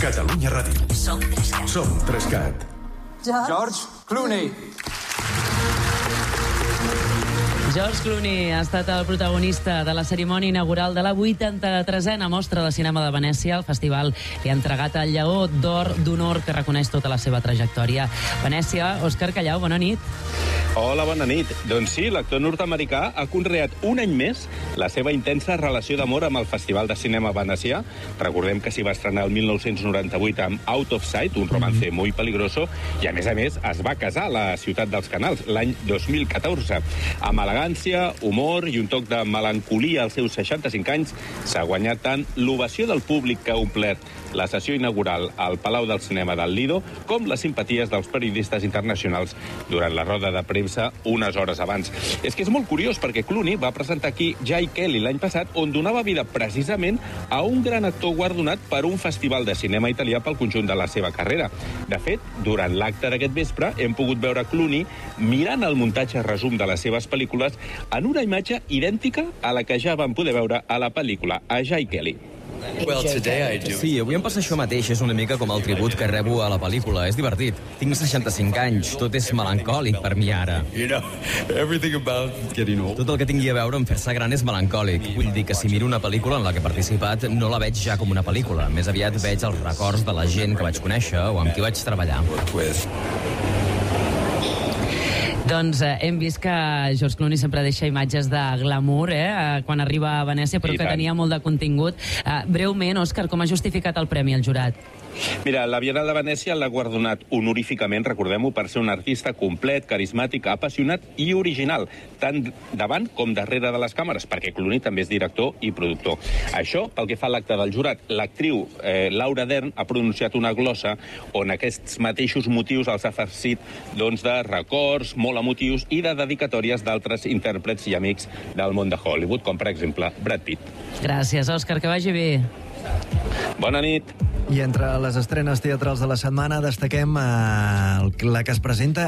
Catalunya Ràdio. Som 3CAT. Som 3CAT. George Clooney. George Clooney ha estat el protagonista de la cerimònia inaugural de la 83a Mostra de Cinema de Venècia. El festival li ha entregat el Lleó d'Or d'Honor que reconeix tota la seva trajectòria. Venècia, Òscar Callau, bona nit. Hola, bona nit. Doncs sí, l'actor nord-americà ha conreat un any més la seva intensa relació d'amor amb el Festival de Cinema Venecià. Recordem que s'hi va estrenar el 1998 amb Out of Sight, un romance muy peligroso, i a més, es va casar a la Ciutat dels Canals l'any 2014. Amb elegància, humor i un toc de melancolia als seus 65 anys, s'ha guanyat tant l'ovació del públic que ha omplert la sessió inaugural al Palau del Cinema del Lido, com les simpaties dels periodistes internacionals durant la roda de premsa unes hores abans. És que és molt curiós, perquè Clooney va presentar aquí Jai Kelly l'any passat, on donava vida precisament a un gran actor guardonat per un festival de cinema italià pel conjunt de la seva carrera. De fet, durant l'acte d'aquest vespre hem pogut veure Clooney mirant el muntatge resum de les seves pel·lícules en una imatge idèntica a la que ja vam poder veure a la pel·lícula, a Jai Kelly. Sí, avui em passa això mateix. És una mica com el tribut que rebo a la pel·lícula. És divertit. Tinc 65 anys. Tot és melancòlic per mi ara. Tot el que tingui a veure amb fer-se gran és melancòlic. Vull dir que si miro una pel·lícula en la que he participat, no la veig ja com una pel·lícula. Més aviat veig els records de la gent que vaig conèixer o amb qui vaig treballar. Doncs hem vist que George Clooney sempre deixa imatges de glamour quan arriba a Venècia, però que tenia molt de contingut. Breument, Òscar, com ha justificat el premi al jurat? Mira, la Bienal de Venècia l'ha guardonat honoríficament, recordem-ho, per ser un artista complet, carismàtic, apassionat i original, tant davant com darrere de les càmeres, perquè Clooney també és director i productor. Això, pel que fa a l'acte del jurat, l'actriu Laura Dern ha pronunciat una glossa on aquests mateixos motius els ha farcit de records molt emotius i de dedicatòries d'altres intèrprets i amics del món de Hollywood, com per exemple Brad Pitt. Gràcies, Òscar, que vagi bé. Bona nit. I entre les estrenes teatrals de la setmana destaquem la que es presenta